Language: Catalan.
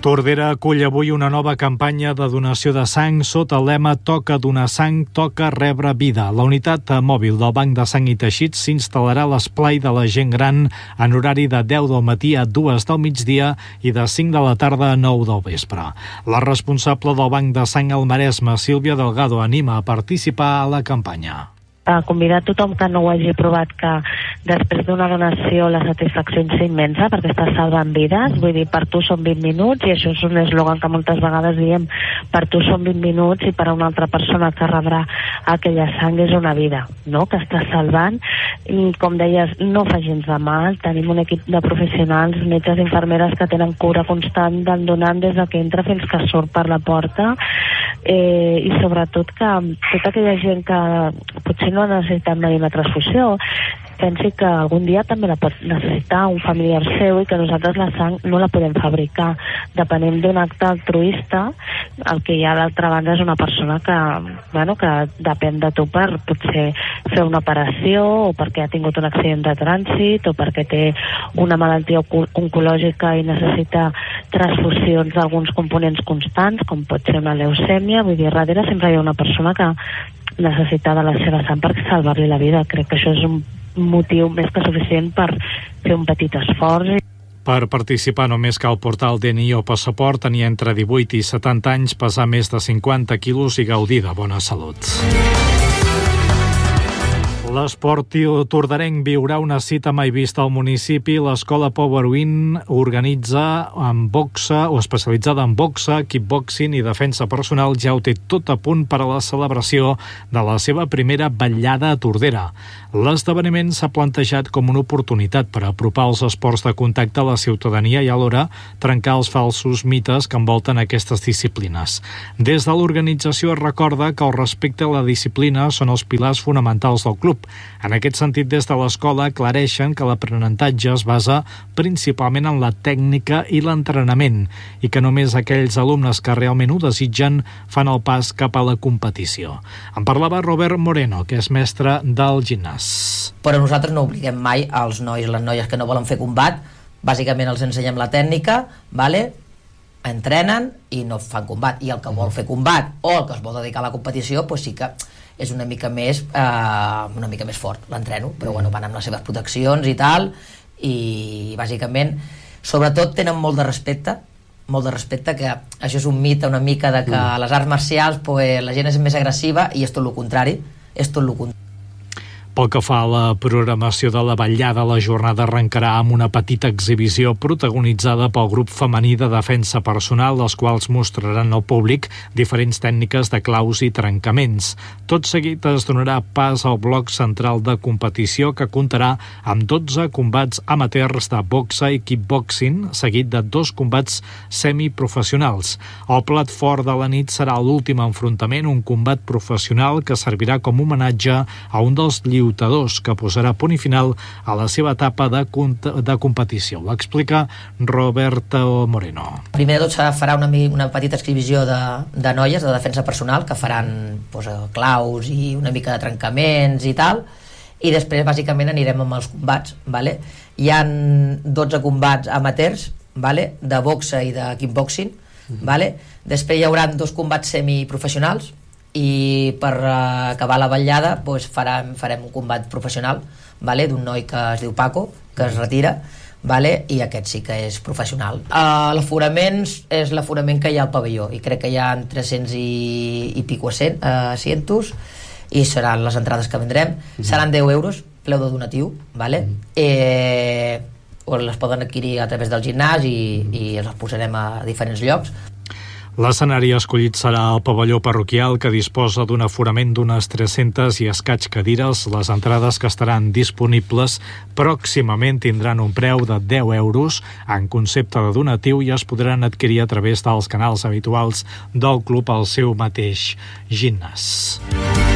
Tordera acull avui una nova campanya de donació de sang sota el lema Toca donar sang, toca rebre vida. La unitat mòbil del Banc de Sang i Teixits s'instal·larà a l'esplai de la gent gran en horari de 10 del matí a 2 del migdia i de 5 de la tarda a 9 del vespre. La responsable del Banc de Sang al Maresme, Sílvia Delgado, anima a participar a la campanya. Convidar tothom que no ho hagi provat que després d'una donació la satisfacció és immensa perquè estàs salvant vides, vull dir, per tu són 20 minuts i això és un eslògan que moltes vegades diem, per tu són 20 minuts i per a una altra persona que rebrà aquella sang és una vida, no?, que estàs salvant. I com deies, no fa gens de mal, tenim un equip de professionals, metges i infermeres que tenen cura constant del donant des que entra fins que surt per la porta, i sobretot que tota aquella gent que potser no ha necessitat mai una transfusió pensi que algun dia també la pot necessitar un familiar seu i que nosaltres la sang no la podem fabricar. Depenent d'un acte altruista, el que hi ha d'altra banda és una persona que, bueno, que depèn de tu per potser fer una operació o perquè ha tingut un accident de trànsit o perquè té una malaltia oncològica i necessita transfusions d'alguns components constants, com pot ser una leucèmia. Vull dir, darrere sempre hi ha una persona que necessita de la seva sang per salvar-li la vida. Crec que això és un motiu més que suficient per fer un petit esforç. Per participar només cal portar el DNI o passaport, tenir entre 18 i 70 anys, pesar més de 50 quilos i gaudir de bona salut. L'esport tordarenc viurà una cita mai vista al municipi. L'escola Powerwin organitza amb boxa o especialitzada en boxa, kickboxing i defensa personal ja ho té tot a punt per a la celebració de la seva primera vetllada a Tordera. L'esdeveniment s'ha plantejat com una oportunitat per apropar els esports de contacte a la ciutadania i alhora trencar els falsos mites que envolten aquestes disciplines. Des de l'organització es recorda que el respecte a la disciplina són els pilars fonamentals del club. En aquest sentit, des de l'escola aclareixen que l'aprenentatge es basa principalment en la tècnica i l'entrenament i que només aquells alumnes que realment ho desitgen fan el pas cap a la competició. En parlava Robert Moreno, que és mestre del gimnàs. Però nosaltres no obliguem mai als nois i les noies que no volen fer combat. Bàsicament els ensenyem la tècnica, vale? Entrenen i no fan combat. I el que vol fer combat o el que es vol dedicar a la competició, pues sí que és una mica més fort, l'entreno, però bueno, van amb les seves proteccions i tal, i bàsicament, sobretot tenen molt de respecte, que això és un mite una mica de que a les arts marcials pues, la gent és més agressiva i és tot el contrari, Pel que fa a la programació de la vetllada, la jornada arrencarà amb una petita exhibició protagonitzada pel grup femení de defensa personal, els quals mostraran al públic diferents tècniques de claus i trencaments. Tot seguit es donarà pas al bloc central de competició que comptarà amb 12 combats amateurs de boxa i kickboxing, seguit de 2 combats semiprofessionals. El plat fort de la nit serà l'últim enfrontament, un combat professional que servirà com homenatge a un dels lluitadors que posarà punt i final a la seva etapa de competició. Ho explica Roberto Moreno. Primer de tot farà una petita exhibició de noies de defensa personal que faran claus i una mica de trencaments i tal, i després bàsicament anirem amb els combats, vale? Hi ha 12 combats amateurs, vale? De boxa i de kickboxing, vale? Després hi haurà 2 combats semiprofessionals i per acabar la vetllada doncs farem un combat professional, vale? D'un noi que es diu Paco, que es retira, vale? I aquest sí que és professional. L'aforament és l'aforament que hi ha al pavelló i crec que hi ha 300 i pico asientos i seran les entrades que vendrem. Seran 10 euros, preu de donatiu, vale? O les poden adquirir a través del gimnàs i les posarem a diferents llocs. L'escenari escollit serà el pavelló parroquial, que disposa d'un aforament d'unes 300 i escaig cadires. Les entrades que estaran disponibles pròximament tindran un preu de 10 euros en concepte de donatiu i es podran adquirir a través dels canals habituals del club al seu mateix gimnàs.